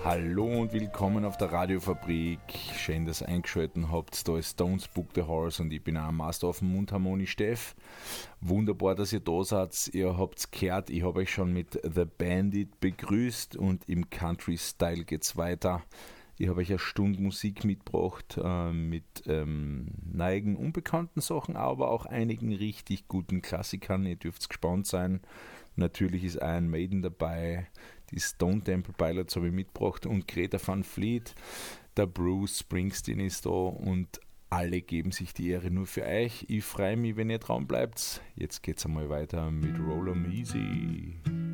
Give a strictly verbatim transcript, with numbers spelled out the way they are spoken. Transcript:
Hallo und willkommen auf der Radiofabrik. Schön, dass ihr eingeschaltet habt. Da ist Stones Book the Horse und ich bin auch Master auf dem Mundharmoni Steff. Wunderbar, dass ihr da seid. Ihr habt's gehört, ich habe euch schon mit The Bandit begrüßt und im Country-Style geht's weiter. Ich habe euch eine Stunde Musik mitgebracht äh, mit ähm, neigen unbekannten Sachen, aber auch einigen richtig guten Klassikern. Ihr dürft gespannt sein. Natürlich ist Iron Maiden dabei, die Stone Temple Pilots habe ich mitgebracht und Greta Van Fleet, der Bruce Springsteen ist da und alle geben sich die Ehre nur für euch. Ich freue mich, wenn ihr dran bleibt. Jetzt geht's einmal weiter mit Roll 'em Easy.